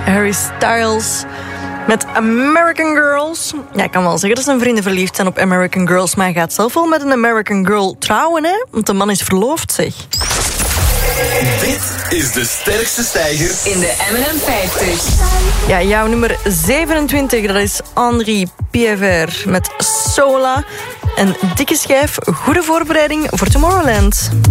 Harry Styles met American Girls. Ja, ik kan wel zeggen dat zijn vrienden verliefd zijn op American Girls, maar hij gaat zelf wel met een American Girl trouwen, hè? Want de man is verloofd, zeg. Dit is de sterkste stijger in de M&M 50. Ja, jouw nummer 27, dat is Henri Piéver met Sola. Een dikke schijf, goede voorbereiding voor Tomorrowland.